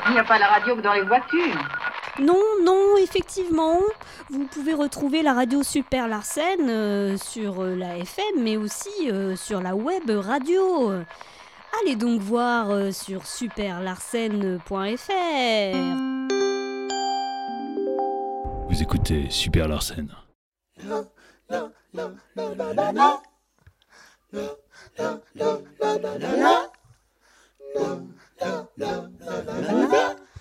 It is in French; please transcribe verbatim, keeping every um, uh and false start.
Il n'y a pas la radio que dans les voitures. Non, non, effectivement. Vous pouvez retrouver la radio Super Larsen euh, sur euh, la F M, mais aussi euh, sur la web radio. Allez donc voir euh, sur super larsen point f r. Vous écoutez Super Larsen. La, la, la, la, la, la, la. La, la, la, la, la, la, la. La, la, la, la, la, la, la.